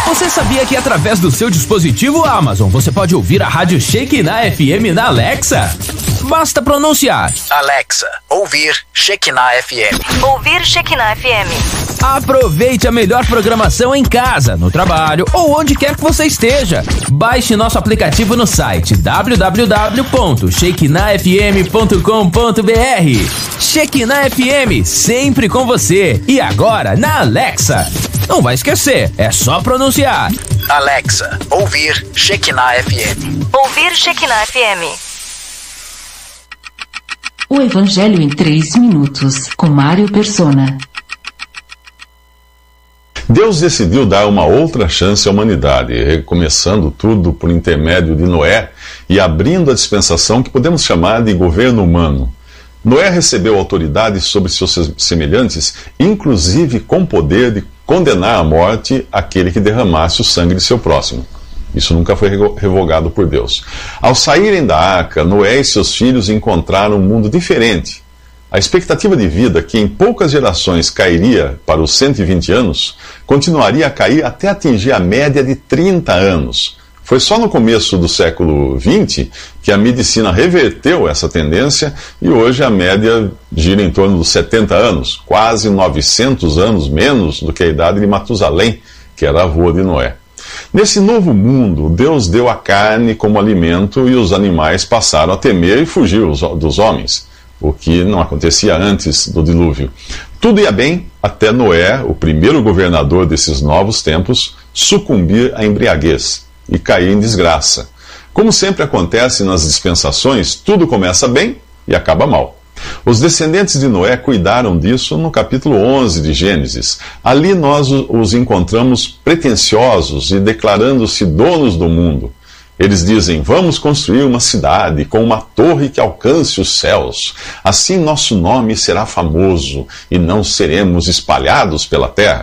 Você sabia que através do seu dispositivo Amazon você pode ouvir a rádio Shekinah FM na Alexa? Basta pronunciar: Alexa, ouvir Shekinah FM. Ouvir Shekinah FM. Aproveite a melhor programação em casa, no trabalho ou onde quer que você esteja. Baixe nosso aplicativo no site www.shekinahfm.com.br. Shekinah FM, sempre com você. E agora na Alexa. Não vai esquecer, é só pronunciar: Alexa, ouvir Shekinah FM. Ouvir Shekinah FM. O Evangelho em 3 minutos, com Mário Persona. Deus decidiu dar uma outra chance à humanidade, recomeçando tudo por intermédio de Noé e abrindo a dispensação que podemos chamar de governo humano. Noé recebeu autoridade sobre seus semelhantes, inclusive com poder de condenar à morte aquele que derramasse o sangue de seu próximo. Isso nunca foi revogado por Deus. Ao saírem da arca, Noé e seus filhos encontraram um mundo diferente. A expectativa de vida, que em poucas gerações cairia para os 120 anos, continuaria a cair até atingir a média de 30 anos. Foi só no começo do século XX que a medicina reverteu essa tendência e hoje a média gira em torno dos 70 anos, quase 900 anos menos do que a idade de Matusalém, que era avô de Noé. Nesse novo mundo, Deus deu a carne como alimento e os animais passaram a temer e fugir dos homens, o que não acontecia antes do dilúvio. Tudo ia bem até Noé, o primeiro governador desses novos tempos, sucumbir à embriaguez e cair em desgraça. Como sempre acontece nas dispensações, tudo começa bem e acaba mal. Os descendentes de Noé cuidaram disso no capítulo 11 de Gênesis. Ali nós os encontramos pretensiosos e declarando-se donos do mundo. Eles dizem: vamos construir uma cidade com uma torre que alcance os céus. Assim nosso nome será famoso e não seremos espalhados pela terra.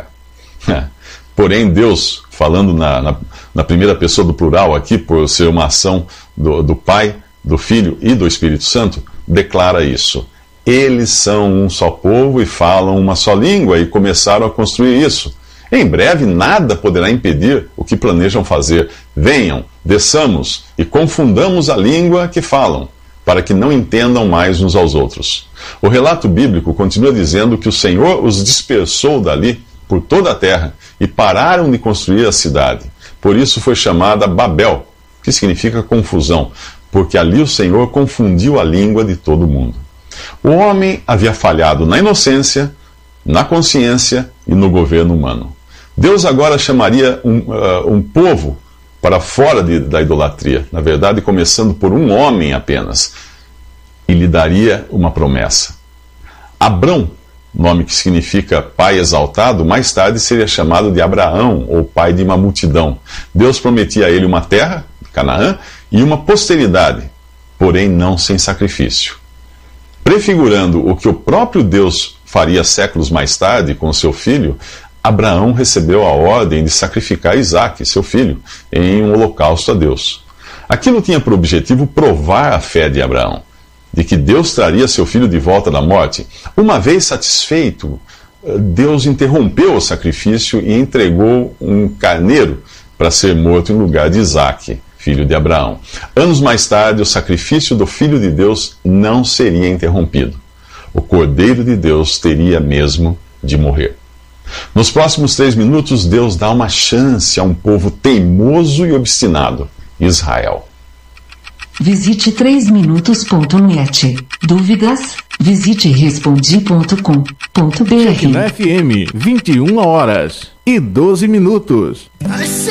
Porém, Deus, falando na primeira pessoa do plural aqui, por ser uma ação do Pai, do Filho e do Espírito Santo, declara isso. Eles são um só povo e falam uma só língua e começaram a construir isso. Em breve nada poderá impedir o que planejam fazer. Venham, desçamos e confundamos a língua que falam, para que não entendam mais uns aos outros. O relato bíblico continua dizendo que o Senhor os dispersou dali por toda a terra e pararam de construir a cidade. Por isso foi chamada Babel, que significa confusão, porque ali o Senhor confundiu a língua de todo mundo. O homem havia falhado na inocência, na consciência e no governo humano. Deus agora chamaria um povo para fora da idolatria, na verdade começando por um homem apenas, e lhe daria uma promessa. Abrão, nome que significa pai exaltado, mais tarde seria chamado de Abraão, ou pai de uma multidão. Deus prometia a ele uma terra, Canaã, e uma posteridade, porém não sem sacrifício. Prefigurando o que o próprio Deus faria séculos mais tarde com seu filho, Abraão recebeu a ordem de sacrificar Isaque, seu filho, em um holocausto a Deus. Aquilo tinha por objetivo provar a fé de Abraão, de que Deus traria seu filho de volta da morte. Uma vez satisfeito, Deus interrompeu o sacrifício e entregou um carneiro para ser morto em lugar de Isaque, filho de Abraão. Anos mais tarde, o sacrifício do Filho de Deus não seria interrompido. O Cordeiro de Deus teria mesmo de morrer. Nos próximos 3 minutos, Deus dá uma chance a um povo teimoso e obstinado, Israel. Visite 3minutos.net. Dúvidas? Visite respondi.com.br. Shekinah FM, 21 horas e 12 minutos.